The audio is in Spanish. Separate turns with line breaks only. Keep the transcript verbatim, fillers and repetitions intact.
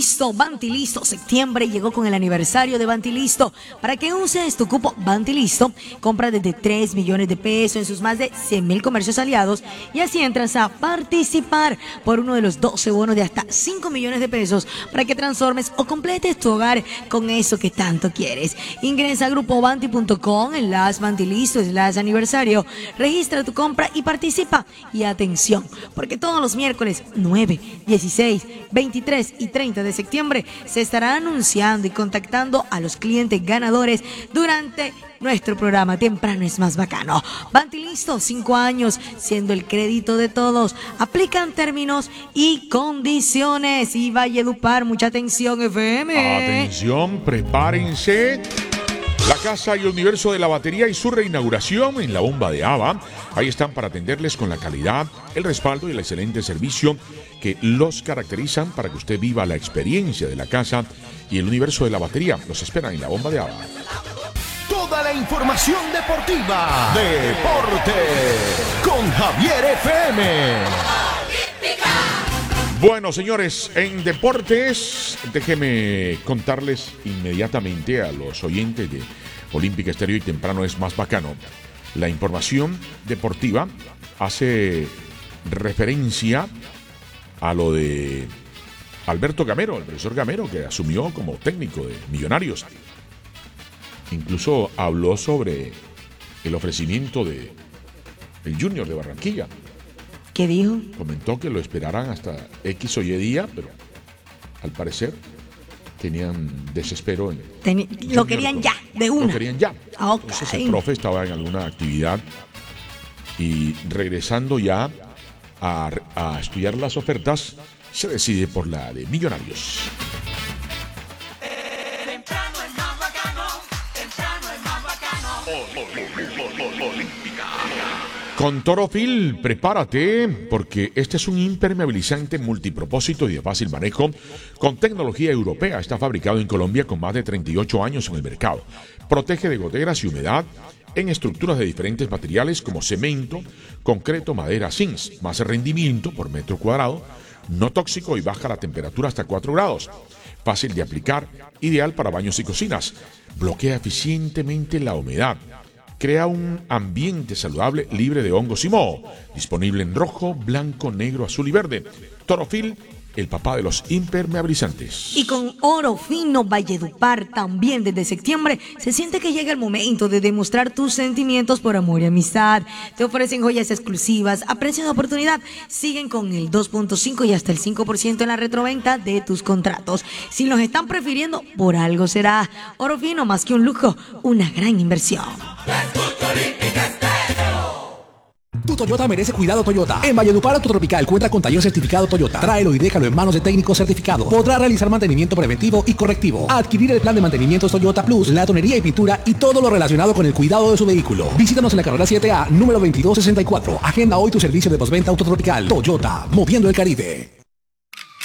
Listo, Bantilisto, septiembre llegó con el aniversario de Bantilisto. Para que uses tu cupo Bantilisto, compra desde tres millones de pesos en sus más de cien mil comercios aliados y así entras a participar por uno de los doce bonos de hasta cinco millones de pesos para que transformes o completes tu hogar con eso que tanto quieres. Ingresa a grupo banti punto com, enlace Bantilisto, enlace aniversario, registra tu compra y participa. Y atención, porque todos los miércoles nueve, dieciséis, veintitrés y treinta de septiembre se estará anunciando y contactando a los clientes ganadores durante nuestro programa Temprano es Más Bacano. Bantilisto, cinco años, siendo el crédito de todos. Aplican términos y condiciones. Y Valledupar, mucha atención, F M.
Atención, prepárense. La Casa y el Universo de la Batería y su reinauguración en la Bomba de Ava. Ahí están para atenderles con la calidad, el respaldo y el excelente servicio que los caracterizan para que usted viva la experiencia de la Casa y el Universo de la Batería. Los esperan en la Bomba de Ava.
Toda la información deportiva. Deportes con Javier F M.
Bueno, señores, en deportes, déjenme contarles inmediatamente a los oyentes de Olímpica Estéreo y Temprano es Más Bacano. La información deportiva hace referencia a lo de Alberto Gamero, el profesor Gamero, que asumió como técnico de Millonarios. Incluso habló sobre el ofrecimiento de el Junior de Barranquilla.
¿Qué dijo?
Comentó que lo esperaran hasta X o Y día, pero al parecer tenían desespero en...
Teni- lo querían ya, de una.
Lo querían ya.
Okay.
Entonces el profe estaba en alguna actividad y regresando ya a, a estudiar las ofertas, se decide por la de Millonarios. Con Torofil, prepárate, porque este es un impermeabilizante multipropósito y de fácil manejo con tecnología europea. Está fabricado en Colombia con más de treinta y ocho años en el mercado. Protege de goteras y humedad en estructuras de diferentes materiales como cemento, concreto, madera, zinc. Más rendimiento por metro cuadrado, no tóxico y baja la temperatura hasta cuatro grados. Fácil de aplicar, ideal para baños y cocinas. Bloquea eficientemente la humedad. Crea un ambiente saludable libre de hongos y moho. Disponible en rojo, blanco, negro, azul y verde. Torofil, el papá de los impermeabilizantes.
Y con Oro Fino Valledupar también desde septiembre se siente que llega el momento de demostrar tus sentimientos por amor y amistad. Te ofrecen joyas exclusivas a precio de oportunidad. Siguen con el dos punto cinco y hasta el cinco por ciento en la retroventa de tus contratos. Si los están prefiriendo, por algo será. Oro Fino, más que un lujo, una gran inversión.
Tu Toyota merece cuidado Toyota. En Valledupar Autotropical cuenta con taller certificado Toyota. Tráelo y déjalo en manos de técnicos certificados. Podrá realizar mantenimiento preventivo y correctivo. Adquirir el plan de mantenimiento Toyota Plus, la tonería y pintura y todo lo relacionado con el cuidado de su vehículo. Visítanos en la carrera siete A, número veintidós sesenta y cuatro. Agenda hoy tu servicio de postventa Autotropical. Toyota, moviendo el Caribe.